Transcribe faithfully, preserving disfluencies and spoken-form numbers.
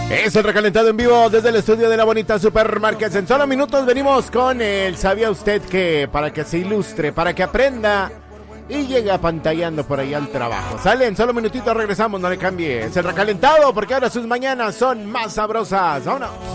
Es el recalentado en vivo desde el estudio de la bonita Supermarkets. En solo minutos venimos con el ¿sabía usted que? Para que se ilustre, para que aprenda y llegue apantallando por ahí al trabajo. Sale, en solo minutitos regresamos, no le cambie. Es el recalentado porque ahora sus mañanas son más sabrosas. ¡Vámonos!